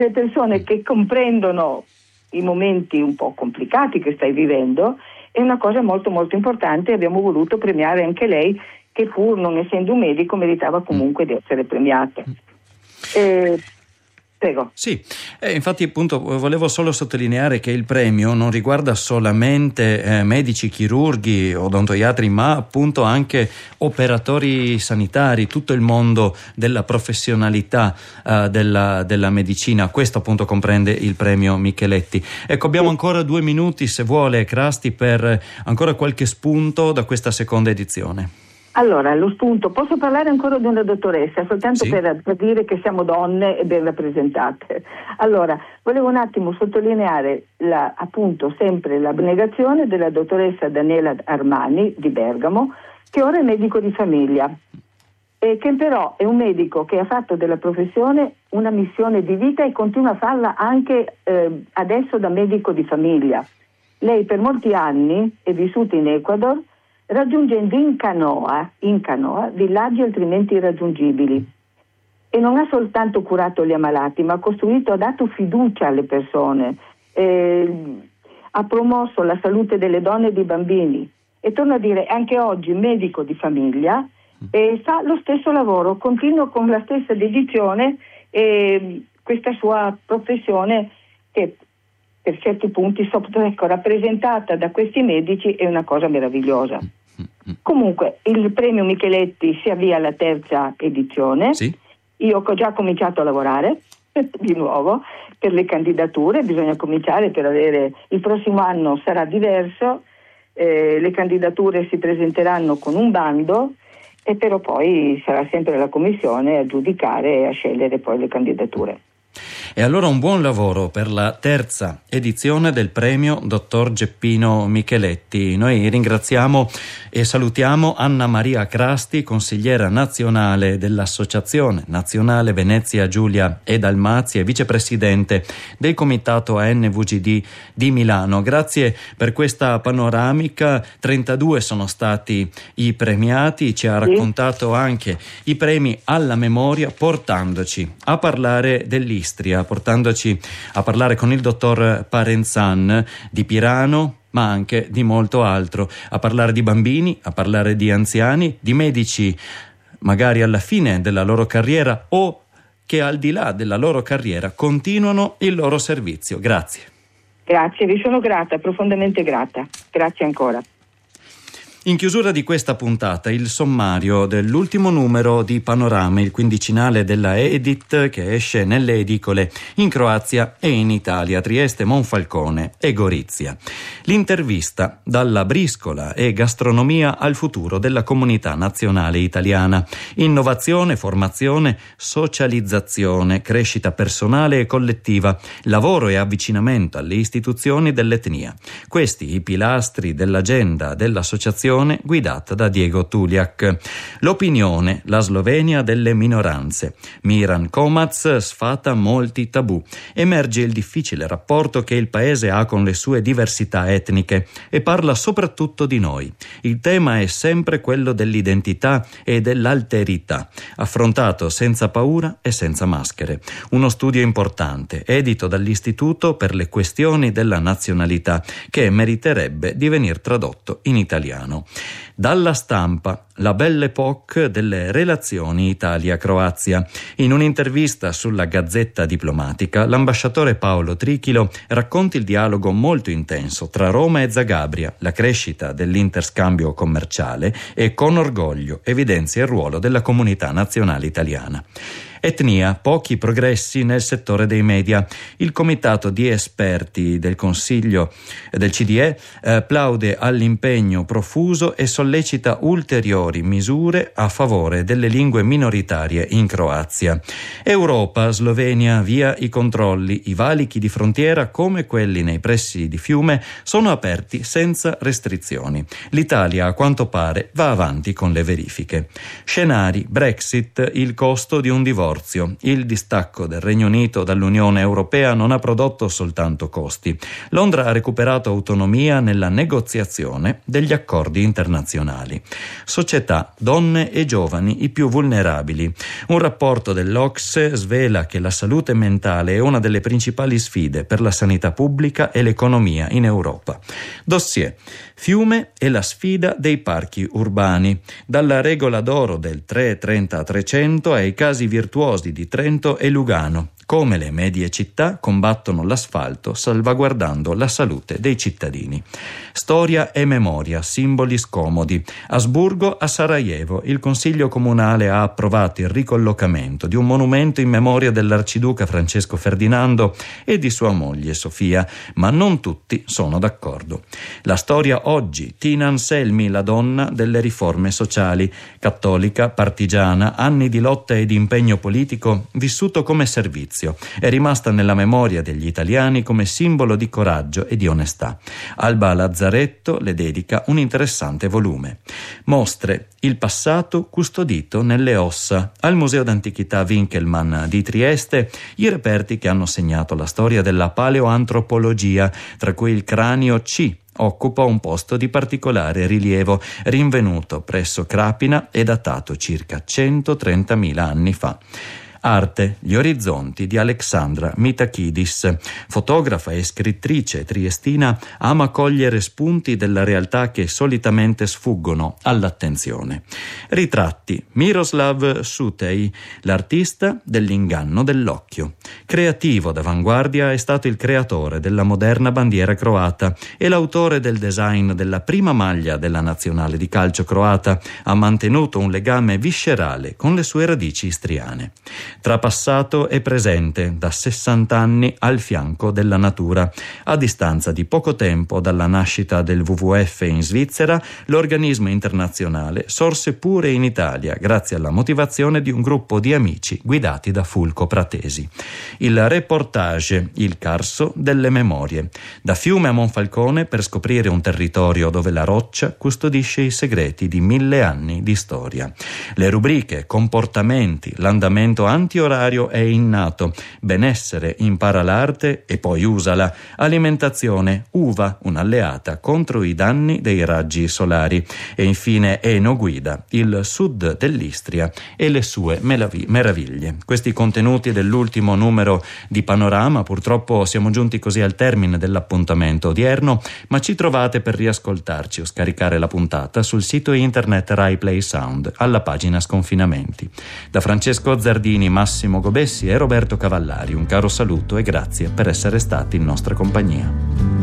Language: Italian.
le persone che comprendono i momenti un po' complicati che stai vivendo è una cosa molto molto importante. Abbiamo voluto premiare anche lei, che pur non essendo un medico meritava comunque di essere premiata. Prego. Sì, infatti appunto volevo solo sottolineare che il premio non riguarda solamente medici, chirurghi, odontoiatri, ma appunto anche operatori sanitari, tutto il mondo della professionalità della medicina. Questo appunto comprende il premio Micheletti. Ecco, abbiamo ancora 2 minuti, se vuole, Crasti, per ancora qualche spunto da questa seconda edizione. Allora, lo spunto, posso parlare ancora di una dottoressa, soltanto per dire che siamo donne e ben rappresentate. Allora, volevo un attimo sottolineare appunto sempre l'abnegazione della dottoressa Daniela Armani di Bergamo, che ora è medico di famiglia e che però è un medico che ha fatto della professione una missione di vita e continua a farla anche adesso da medico di famiglia. Lei per molti anni è vissuta in Ecuador, raggiungendo in canoa villaggi altrimenti irraggiungibili, e non ha soltanto curato gli ammalati, ma ha dato fiducia alle persone, ha promosso la salute delle donne e dei bambini, e torno a dire, anche oggi medico di famiglia, fa lo stesso lavoro, continua con la stessa dedizione, e questa sua professione che per certi punti rappresentata da questi medici è una cosa meravigliosa. Comunque il premio Micheletti si avvia alla 3ª edizione. Sì. Io ho già cominciato a lavorare di nuovo per le candidature, bisogna cominciare per avere, il prossimo anno sarà diverso, le candidature si presenteranno con un bando, e però poi sarà sempre la commissione a giudicare e a scegliere poi le candidature. E allora un buon lavoro per la 3ª edizione del premio Dottor Geppino Micheletti. Noi ringraziamo e salutiamo Anna Maria Crasti, consigliera nazionale dell'Associazione Nazionale Venezia Giulia e Dalmazia e vicepresidente del comitato ANVGD di Milano. Grazie per questa panoramica. 32 sono stati i premiati, ci ha raccontato anche i premi alla memoria, portandoci a parlare dell'Istria, portandoci a parlare con il dottor Parenzan di Pirano, ma anche di molto altro, a parlare di bambini, a parlare di anziani, di medici magari alla fine della loro carriera o che al di là della loro carriera continuano il loro servizio. Grazie. Grazie, vi sono grata, profondamente grata. Grazie ancora. In chiusura di questa puntata il sommario dell'ultimo numero di Panorama, il quindicinale della Edit che esce nelle edicole in Croazia e in Italia, Trieste, Monfalcone e Gorizia. L'intervista dalla briscola e gastronomia al futuro della comunità nazionale italiana. Innovazione, formazione, socializzazione, crescita personale e collettiva, lavoro e avvicinamento alle istituzioni dell'etnia. Questi i pilastri dell'agenda dell'associazione guidata da Diego Tuliak. L'opinione, la Slovenia delle minoranze. Miran Komac sfata molti tabù. Emerge il difficile rapporto che il paese ha con le sue diversità etniche e parla soprattutto di noi. Il tema è sempre quello dell'identità e dell'alterità, affrontato senza paura e senza maschere. Uno studio importante, edito dall'Istituto per le questioni della nazionalità, che meriterebbe di venir tradotto in italiano. Dalla Stampa, la Belle Époque delle relazioni Italia-Croazia. In un'intervista sulla Gazzetta Diplomatica, l'ambasciatore Paolo Trichilo racconta il dialogo molto intenso tra Roma e Zagabria, la crescita dell'interscambio commerciale e con orgoglio evidenzia il ruolo della comunità nazionale italiana. Etnia, pochi progressi nel settore dei media. Il comitato di esperti del Consiglio del CDE plaude all'impegno profuso e sollecita ulteriori misure a favore delle lingue minoritarie in Croazia. Europa, Slovenia, via i controlli. I valichi di frontiera, come quelli nei pressi di fiume, sono aperti senza restrizioni. L'Italia, a quanto pare, va avanti con le verifiche. Scenari, Brexit, il costo di un divorzio. divorzio. Il distacco del Regno Unito dall'Unione Europea non ha prodotto soltanto costi. Londra ha recuperato autonomia nella negoziazione degli accordi internazionali. Società, donne e giovani i più vulnerabili. Un rapporto dell'OCSE svela che la salute mentale è una delle principali sfide per la sanità pubblica e l'economia in Europa. Dossier: Fiume e la sfida dei parchi urbani. Dalla regola d'oro del 3-30-300 ai casi virtuosi di Trento e Lugano. Come le medie città combattono l'asfalto salvaguardando la salute dei cittadini. Storia e memoria, simboli scomodi. Asburgo a Sarajevo, il Consiglio Comunale ha approvato il ricollocamento di un monumento in memoria dell'arciduca Francesco Ferdinando e di sua moglie Sofia, ma non tutti sono d'accordo. La storia oggi, Tina Anselmi, la donna delle riforme sociali, cattolica, partigiana, anni di lotta e di impegno politico vissuto come servizio. È rimasta nella memoria degli italiani come simbolo di coraggio e di onestà. Alba Lazzaretto le dedica un interessante volume. Mostre: il passato custodito nelle ossa. Al Museo d'Antichità Winkelmann di Trieste i reperti che hanno segnato la storia della paleoantropologia, tra cui il cranio C occupa un posto di particolare rilievo, rinvenuto presso Crapina e datato circa 130.000 anni fa. Arte, gli orizzonti di Alexandra Mitakidis. Fotografa e scrittrice triestina, ama cogliere spunti della realtà che solitamente sfuggono all'attenzione. Ritratti, Miroslav Sutej, l'artista dell'inganno dell'occhio. Creativo d'avanguardia, è stato il creatore della moderna bandiera croata e l'autore del design della prima maglia della nazionale di calcio croata. Ha mantenuto un legame viscerale con le sue radici istriane. Tra passato e presente, da 60 anni al fianco della natura. A distanza di poco tempo dalla nascita del WWF in Svizzera, l'organismo internazionale sorse pure in Italia grazie alla motivazione di un gruppo di amici guidati da Fulco Pratesi. Il reportage, il Carso delle memorie. Da Fiume a Monfalcone per scoprire un territorio dove la roccia custodisce i segreti di 1000 anni di storia. Le rubriche, comportamenti, l'andamento antiorario è innato, benessere, impara l'arte e poi usala, alimentazione, uva, un'alleata contro i danni dei raggi solari, e infine Eno guida il sud dell'Istria e le sue meraviglie. Questi contenuti dell'ultimo numero di Panorama. Purtroppo siamo giunti così al termine dell'appuntamento odierno, ma ci trovate per riascoltarci o scaricare la puntata sul sito internet Rai Play Sound alla pagina Sconfinamenti. Da Francesco Zardini, Massimo Gobessi e Roberto Cavallari un caro saluto e grazie per essere stati in nostra compagnia.